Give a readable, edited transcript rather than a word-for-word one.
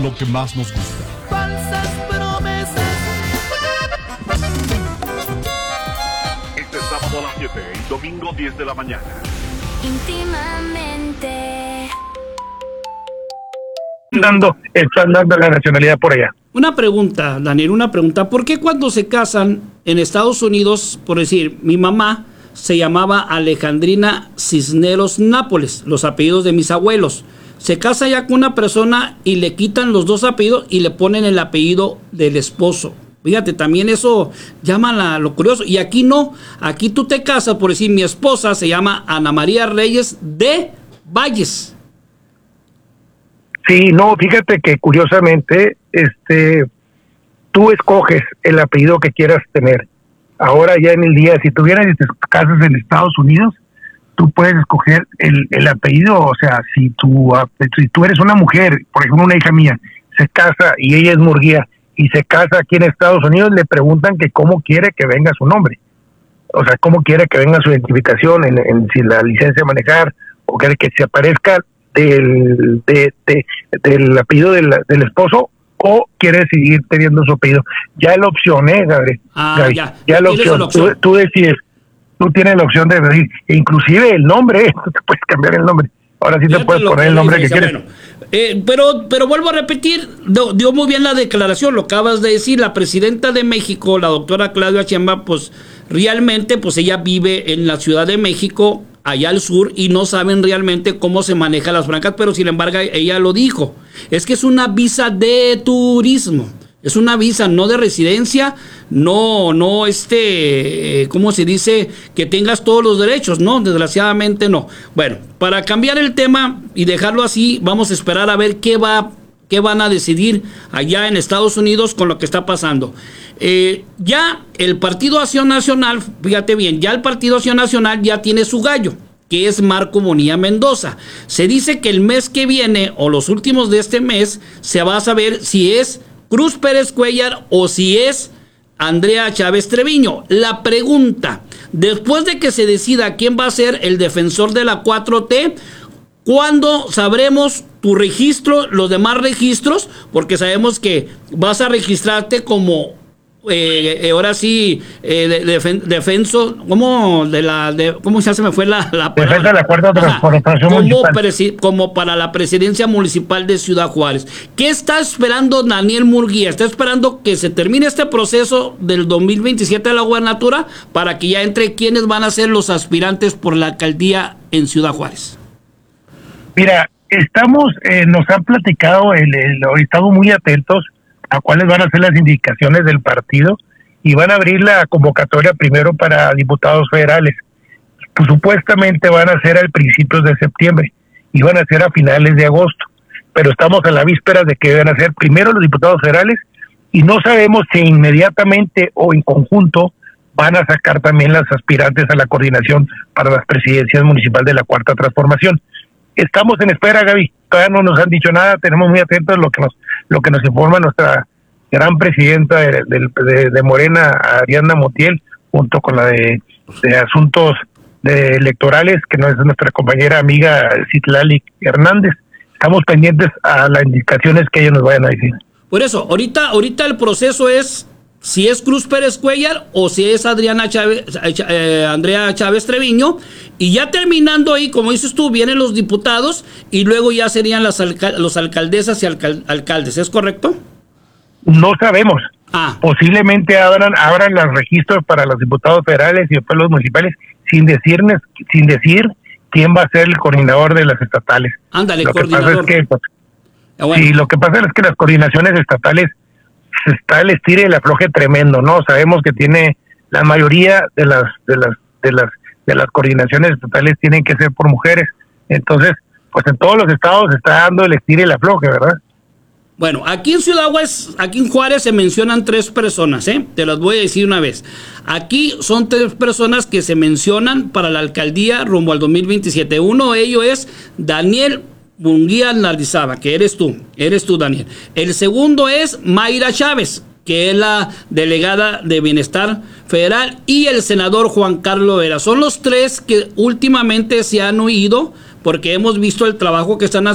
lo que más nos gusta. Falsas promesas. Este sábado a las 7 y domingo 10 de la mañana. Íntimamente. Están dando la nacionalidad por allá. Una pregunta, Daniel, una pregunta. ¿Por qué cuando se casan en Estados Unidos, por decir, mi mamá se llamaba Alejandrina Cisneros Nápoles, los apellidos de mis abuelos? Se casa ya con una persona y le quitan los dos apellidos y le ponen el apellido del esposo. Fíjate, también eso llama lo curioso. Y aquí no, aquí tú te casas, por decir, mi esposa se llama Ana María Reyes de Valles. Sí, no, fíjate que curiosamente, tú escoges el apellido que quieras tener. Ahora ya en el día, si tuvieras y te casas en Estados Unidos, tú puedes escoger el apellido. O sea, si tú eres una mujer, por ejemplo, una hija mía, se casa y ella es Murguía y se casa aquí en Estados Unidos, le preguntan que cómo quiere que venga su nombre. O sea, cómo quiere que venga su identificación en si la licencia de manejar, o quiere que se aparezca del apellido del esposo, o quiere seguir teniendo su apellido. Ya la opción, Gabriel. Gaby, ya la opción. Tú decides. Tú tienes la opción de decir, inclusive el nombre, tú te puedes cambiar el nombre. Ahora sí te puedes poner el nombre que quieres. Bueno, pero vuelvo a repetir, dio muy bien la declaración, lo acabas de decir. La presidenta de México, la doctora Claudia Sheinbaum, pues realmente, pues ella vive en la Ciudad de México, allá al sur, y no saben realmente cómo se manejan las francas, pero sin embargo ella lo dijo. Es que es una visa de turismo. Es una visa, no de residencia, no, ¿cómo se dice? Que tengas todos los derechos, no, desgraciadamente no. Bueno, para cambiar el tema y dejarlo así, vamos a esperar a ver qué van a decidir allá en Estados Unidos con lo que está pasando. Ya el Partido Acción Nacional, fíjate bien, ya el Partido Acción Nacional ya tiene su gallo, que es Marco Bonilla Mendoza. Se dice que el mes que viene, o los últimos de este mes, se va a saber si es Cruz Pérez Cuéllar o si es Andrea Chávez Treviño. La pregunta, después de que se decida quién va a ser el defensor de la 4T, ¿cuándo sabremos tu registro, los demás registros? Porque sabemos que vas a registrarte como ahora sí, defenso, ¿cómo ya se me fue la defensa de la cuarta transformación municipal, como para la presidencia municipal de Ciudad Juárez? ¿Qué está esperando Daniel Murguía? ¿Está esperando que se termine este proceso del 2027 de la gubernatura para que ya entre quiénes van a ser los aspirantes por la alcaldía en Ciudad Juárez? Mira, nos han platicado, estamos muy atentos a cuáles van a ser las indicaciones del partido, y van a abrir la convocatoria primero para diputados federales. Pues supuestamente van a ser al principios de septiembre y van a ser a finales de agosto, pero estamos a la víspera de que van a ser primero los diputados federales, y no sabemos si inmediatamente o en conjunto van a sacar también las aspirantes a la coordinación para las presidencias municipales de la Cuarta Transformación. Estamos en espera, Gaby. Todavía no nos han dicho nada. Tenemos muy atentos lo que nos informa nuestra gran presidenta de Morena, Ariadna Montiel, junto con la de asuntos electorales, que no es nuestra compañera amiga Citlali Hernández. Estamos pendientes a las indicaciones que ellos nos vayan a decir. Por eso, ahorita el proceso es si es Cruz Pérez Cuéllar o si es Andrea Chávez Treviño, y ya terminando ahí, como dices tú, vienen los diputados y luego ya serían los alcaldesas y alcaldes, ¿es correcto? No sabemos. Posiblemente abran los registros para los diputados federales y después los municipales, sin decir quién va a ser el coordinador de las estatales. Ándale, lo coordinador. Que pasa es que, bueno. Sí, lo que pasa es que las coordinaciones estatales está el estire y el afloje tremendo, ¿no? Sabemos que tiene la mayoría de las coordinaciones estatales tienen que ser por mujeres. Entonces, pues en todos los estados se está dando el estire y el afloje, ¿verdad? Bueno, aquí en Juárez se mencionan 3 personas, te las voy a decir una vez. Aquí son 3 personas que se mencionan para la alcaldía rumbo al 2027. Uno de ellos es Daniel Munguía Nardizábal, que eres tú, Daniel. El segundo es Mayra Chávez, que es la delegada de Bienestar Federal, y el senador Juan Carlos Vera. Son los 3 que últimamente se han oído, porque hemos visto el trabajo que están haciendo